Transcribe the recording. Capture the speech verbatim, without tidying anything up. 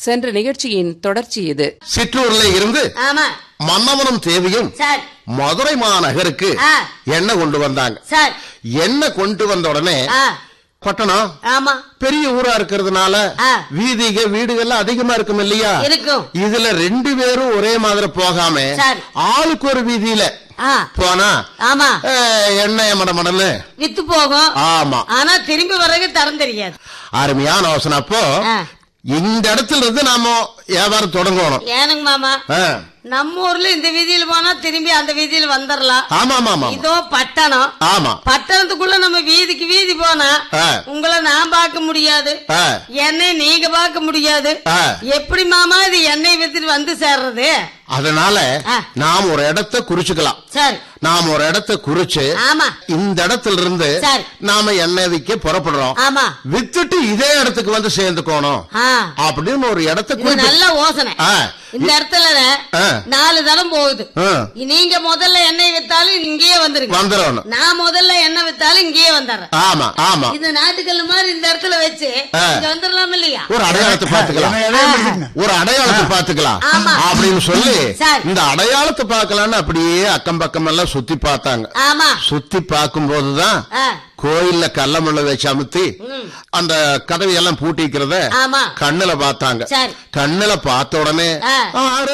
சென்ற நிகழ்ச்சியின் தொடர்ச்சி இது. சிற்றூர்ல இருந்து மன்னவனும் தேவியும் மதுரை மாநகருக்கு எண்ணெய் கொண்டு வந்தாங்க. எண்ணெய் கொண்டு வந்த உடனே பட்டணம் பெரிய ஊரா இருக்கிறதுனால வீதிக வீடுகள் அதிகமா இருக்கும் இல்லையா? இதுல ரெண்டு பேரும் ஒரே மாதிரி போகாம ஆளுக்கு ஒரு வீதியில போனா எண்ணெய் மடமடன்னு வித்து போகும். ஆமா, ஆனா திரும்பி வர்றது தரம் தெரியாது. அருமையான யோசனை. அப்போ இந்த இடத்துல இருந்து நாம வியாபாரம் தொடங்கணும். ஏனுங்க மாமா, நம்ம ஊர்ல இந்த வீதியில போனா திரும்பி அந்த வீதியில வந்துடலாம். ஆமா ஆமா, இதோ பட்டணம். ஆமா, பட்டணத்துக்குள்ள நம்ம வீதிக்கு வீதி போனா உங்களை நான் பார்க்க முடியாது, என்னை நீங்க பார்க்க முடியாது. எப்படி மாமா இது எண்ணெய் வித்துட்டு வந்து சேர்றது? அதனால நாம் ஒரு இடத்தை குறிச்சுக்கலாம். சரி, நாம ஒரு இடத்தை குறிச்சு இந்த இடத்துல இருந்து நாம எண்ணெய் விற்க புறப்படுறோம். வித்துட்டு இதே இடத்துக்கு வந்து சேர்ந்துக்கணும் அப்படின்னு ஒரு இடத்தை நல்ல யோசனை. இந்த இடத்துல நாலு தரம் போகுது. நீங்க முதல்ல எண்ணெய் வித்தாலும் இங்கேயே வந்துருங்க, வந்துடணும். நான் முதல்ல எண்ணெய் வித்தாலும் இங்கேயே வந்துடுறேன். ஆமா ஆமா, இது நாட்டுக்கல் மாதிரி இந்த இடத்துல வச்சு வந்துடலாம் இல்லையா? ஒரு அடையாளத்தை பாத்துக்கலாம், ஒரு அடையாளத்தை பாத்துக்கலாம் அப்படின்னு சொல்லி இந்த அடையாளத்தை பார்க்கலான்னு அப்படியே அக்கம் பக்கம் எல்லாம் சுத்தி பார்த்தாங்க. சுத்தி பார்க்கும் போதுதான் கோயில்ல கல்லமுள்ள வச்சு அமுத்தி அந்த கதவையெல்லாம் பூட்டிக்கிறத கண்ணுல பார்த்தாங்க. கண்ணுல பார்த்த உடனே